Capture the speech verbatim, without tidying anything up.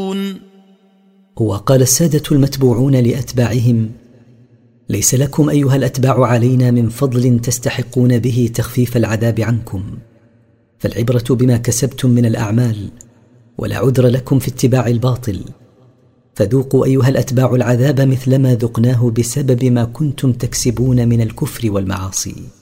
تتقون. وقال السادة المتبوعون لأتباعهم: ليس لكم أيها الأتباع علينا من فضل تستحقون به تخفيف العذاب عنكم، فالعبرة بما كسبتم من الأعمال، ولا عذر لكم في اتباع الباطل، فذوقوا أيها الأتباع العذاب مثلما ذقناه بسبب ما كنتم تكسبون من الكفر والمعاصي.